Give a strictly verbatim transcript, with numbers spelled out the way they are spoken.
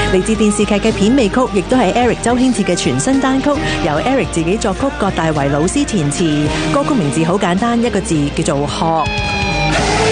嚟自電視劇嘅片尾曲，亦都係 Eric 周興哲嘅全新單曲，由 Eric 自己作曲，葛大為老師填詞。歌曲名字好簡單，一個字叫做學。